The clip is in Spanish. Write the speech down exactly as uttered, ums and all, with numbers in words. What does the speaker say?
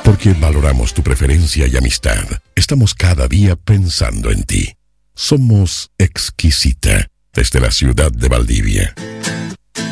Porque valoramos tu preferencia y amistad, estamos cada día pensando en ti. Somos Exquisita, desde la ciudad de Valdivia.